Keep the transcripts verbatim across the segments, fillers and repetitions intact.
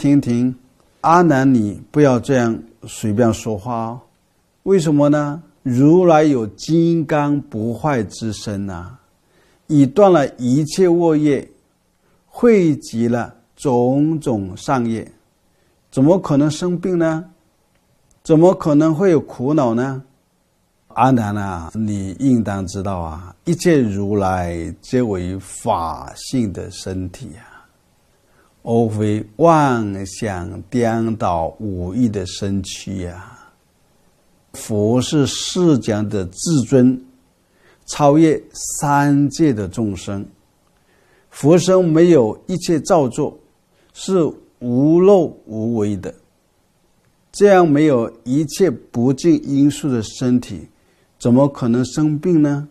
听听，阿难你不要这样随便说话哦。为什么呢？如来有金刚不坏之身啊，已断了一切恶业，汇集了种种善业，怎么可能生病呢？怎么可能会有苦恼呢？阿难啊，你应当知道啊，一切如来皆为法性的身体啊，而非妄想颠倒无益的身躯啊。佛是世间的至尊，超越三界的众生。佛身没有一切造作，是无漏无为的。这样没有一切不净因素的身体，怎么可能生病呢？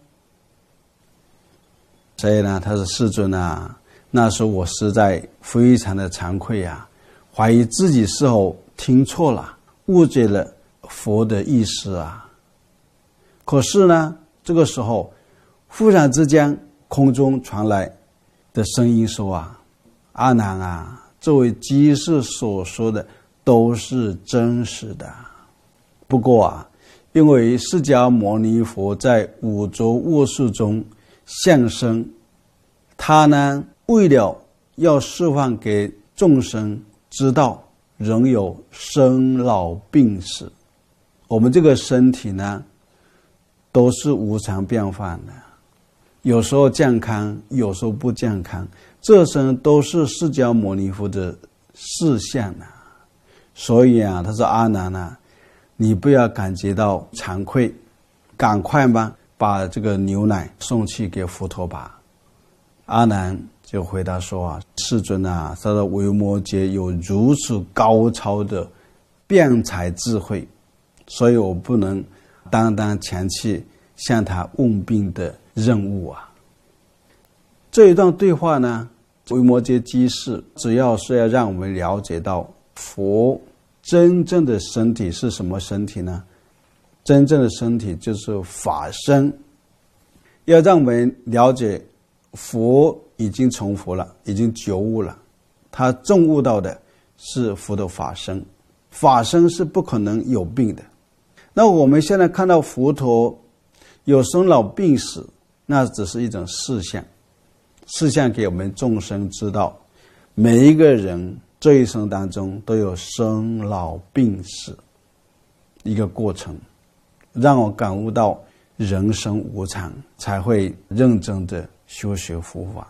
所以呢，他说世尊啊，那时候我实在非常的惭愧啊，怀疑自己是否听错了，误解了佛的意思啊。可是呢，这个时候忽然之间空中传来的声音说啊，阿难啊，这位居士所说的都是真实的。不过啊，因为释迦牟尼佛在五浊恶世中现身，他呢为了要释放给众生知道仍有生老病死，我们这个身体呢都是无常变幻的，有时候健康，有时候不健康，这些都是释迦牟尼佛的示现啊。所以啊，他说阿难啊，你不要感觉到惭愧，赶快吧，把这个牛奶送去给佛陀吧。阿难就回答说啊，世尊啊，他的维摩诘有如此高超的辩才智慧，所以我不能单单前去向他问病的任务啊。这一段对话呢，维摩诘居士主要是要让我们了解到佛真正的身体是什么身体呢？真正的身体就是法身。要让我们了解佛已经成佛了，已经觉悟了，他证悟到的是佛的法身。法身是不可能有病的。那我们现在看到佛陀有生老病死，那只是一种示现，示现给我们众生知道，每一个人这一生当中都有生老病死一个过程，让我感悟到人生无常，才会认真的修学佛法。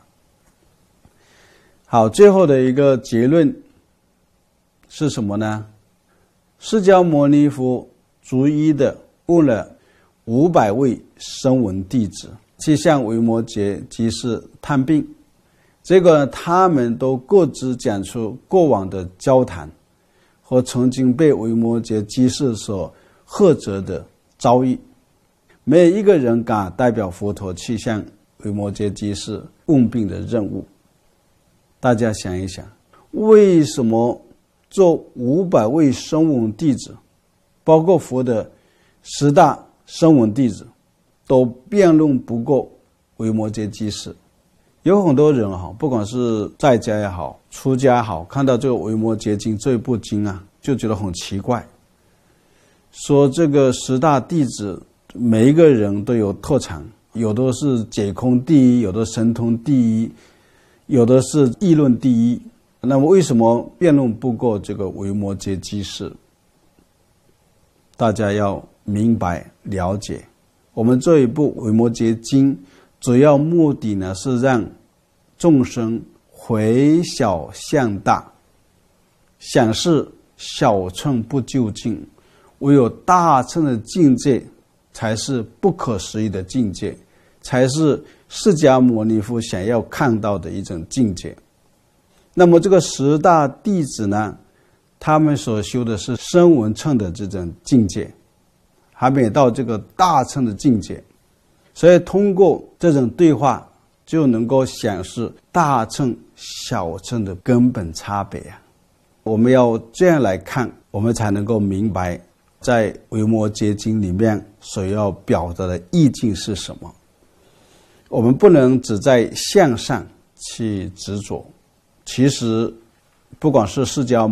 好，最后的一个结论是什么呢？释迦牟尼佛逐一的问了五百位声闻弟子，去向维摩诘居士探病。结果呢，他们都各自讲出过往的交谈和曾经被维摩诘居士所呵责的遭遇。没有一个人敢代表佛陀去向维摩诘居士问病的任务。大家想一想，为什么这五百位声闻弟子，包括佛的十大声闻弟子，都辩论不过维摩诘居士？有很多人哈，不管是在家也好，出家也好，看到这个维摩诘经这部经啊，就觉得很奇怪，说这个十大弟子每一个人都有特长，有的是解空第一，有的神通第一，有的是议论第一，那么为什么辩论不过这个维摩诘居士？大家要明白了解，我们这一部维摩诘经主要目的呢，是让众生回小向大，想是小乘不究竟，唯有大乘的境界才是不可思议的境界，才是释迦牟尼佛想要看到的一种境界。那么这个十大弟子呢，他们所修的是声闻乘的这种境界，还没到这个大乘的境界，所以通过这种对话就能够显示大乘小乘的根本差别啊。我们要这样来看，我们才能够明白在维摩诘经里面所要表达的意境是什么。我们不能只在向上去执着，其实不管是释迦